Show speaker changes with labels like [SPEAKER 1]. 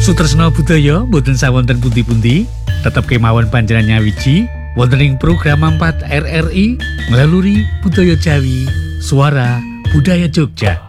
[SPEAKER 1] Sutresna budaya boten sawonten pundi-pundi, tetep kemawon panjenengan nyawiji wonten ing program 4 RRI melalui Budaya Jawi, Suara Budaya Jogja.